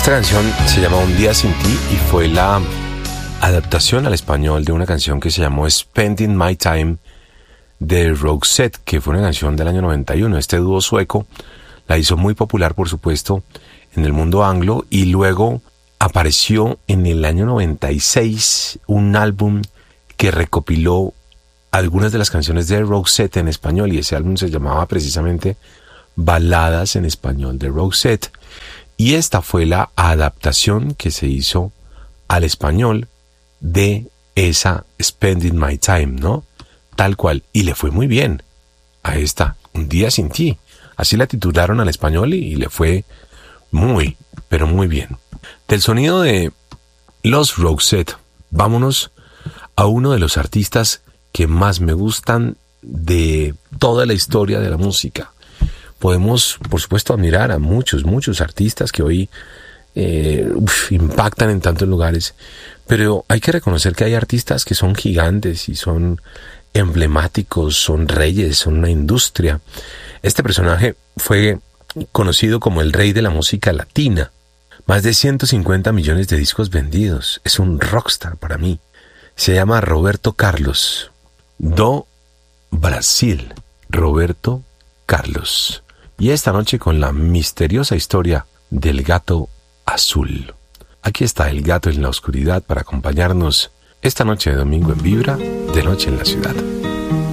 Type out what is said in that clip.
Esta canción se llama Un día sin ti y fue la adaptación al español de una canción que se llamó Spending My Time de Roxette, que fue una canción del año 91. Este dúo sueco la hizo muy popular, por supuesto, en el mundo anglo, y luego apareció en el año 96 un álbum que recopiló algunas de las canciones de Roxette en español, y ese álbum se llamaba precisamente Baladas en Español de Roxette. Y esta fue la adaptación que se hizo al español de esa Spending My Time, ¿no? Tal cual. Y le fue muy bien a esta, Un día sin ti. Así la titularon al español y le fue muy, pero muy bien. Del sonido de los Roxette, vámonos a uno de los artistas que más me gustan de toda la historia de la música. Podemos, por supuesto, admirar a muchos artistas que hoy impactan en tantos lugares, pero hay que reconocer que hay artistas que son gigantes y son emblemáticos, son reyes, son una industria. Este personaje fue conocido como el rey de la música latina. Más de 150 millones de discos vendidos. Es un rockstar para mí. Se llama Roberto Carlos. Do Brasil. Roberto Carlos. Y esta noche con la misteriosa historia del gato azul. Aquí está el gato en la oscuridad para acompañarnos esta noche de domingo en Vibra, de noche en la ciudad.